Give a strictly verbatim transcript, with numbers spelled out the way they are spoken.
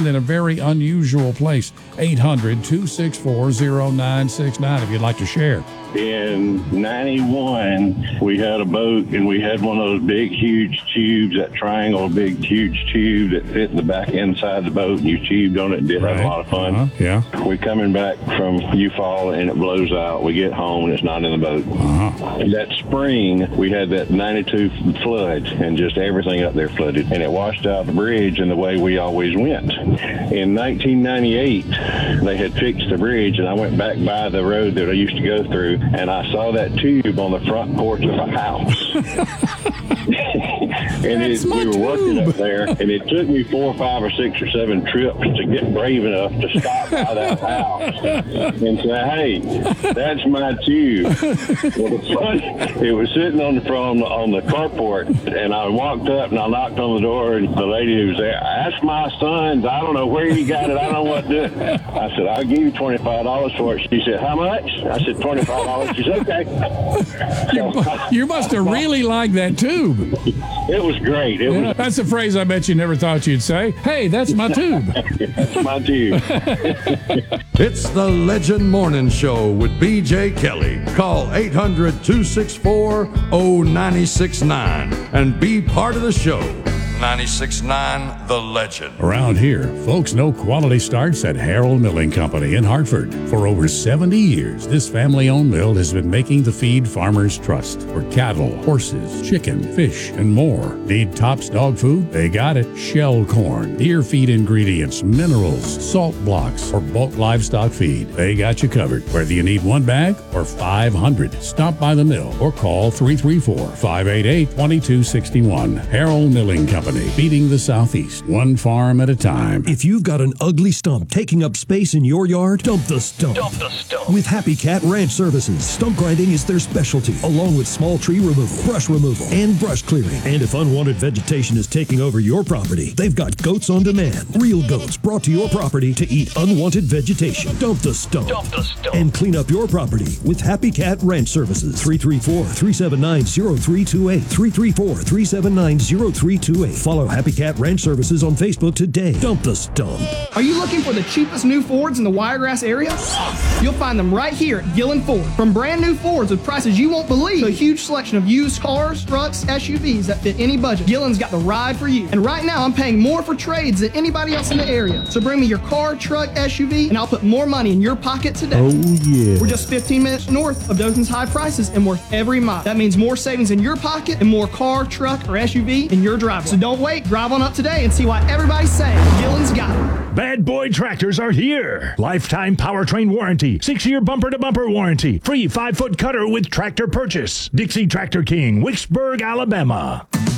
found in a very unusual place. eight hundred, two six four, oh nine six nine if you'd like to share. In ninety-one, we had a boat, and we had one of those big, huge tubes, that triangle, big, huge tube that fit in the back inside of the boat, and you tubed on it and did Right. have a lot of fun. Uh-huh. Yeah. We're coming back from U-Fall, and it blows out. We get home, and it's not in the boat. Uh-huh. That spring, we had that ninety-two flood, and just everything up there flooded, and it washed out the bridge in the way we always went. In nineteen ninety-eight, they had fixed the bridge, and I went back by the road that I used to go through, and I saw that tube on the front porch of a house. and it, we were working up there, and it took me four, five, or six, or seven trips to get brave enough to stop by that house and say, "Hey, that's my tube." Well, the fun, it was sitting on the front on the carport, and I walked up and I knocked on the door, and the lady who was there, "That's my son's. I don't know where you got it. I don't know what to do." I said, "I'll give you twenty-five dollars for it." She said, "How much?" I said, twenty-five dollars. She said, "Okay." So, You must have really liked that tube. it was great. It Yeah, was that's a phrase I bet you never thought you'd say. Hey, that's my tube. that's my tube. It's the Legend Morning Show with B J Kelly. Call eight hundred, two six four, oh nine six nine and be part of the show. nine six nine The Legend. Around here, folks know quality starts at Harold Milling Company in Hartford. For over seventy years, this family-owned mill has been making the feed farmers trust for cattle, horses, chicken, fish, and more. Need Tops dog food? They got it. Shell corn, deer feed ingredients, minerals, salt blocks, or bulk livestock feed. They got you covered. Whether you need one bag or five hundred, stop by the mill or call three three four, five eight eight, two two six one. Harold Milling Company. Feeding the Southeast, one farm at a time. If you've got an ugly stump taking up space in your yard, dump the stump. Dump the stump. With Happy Cat Ranch Services, stump grinding is their specialty, along with small tree removal, brush removal, and brush clearing. And if unwanted vegetation is taking over your property, they've got goats on demand. Real goats brought to your property to eat unwanted vegetation. Dump the stump. Dump the stump. And clean up your property with Happy Cat Ranch Services. three three four, three seven nine, oh three two eight. three three four, three seven nine, oh three two eight. Follow Happy Cat Ranch Services on Facebook today. Dump the stump. Are you looking for the cheapest new Fords in the Wiregrass area? You'll find them right here at Gillen Ford. From brand new Fords with prices you won't believe to a huge selection of used cars, trucks, S U Vs that fit any budget, Gillen's got the ride for you. And right now I'm paying more for trades than anybody else in the area. So bring me your car, truck, S U V, and I'll put more money in your pocket today. Oh, yeah. We're just fifteen minutes north of Dothan's high prices and worth every mile. That means more savings in your pocket and more car, truck, or S U V in your driveway. So don't wait. Drive on up today and see why everybody's saying Gillen's got it. Bad Boy Tractors are here. Lifetime powertrain warranty, six-year bumper-to-bumper warranty, free five-foot cutter with tractor purchase. Dixie Tractor King, Wicksburg, Alabama.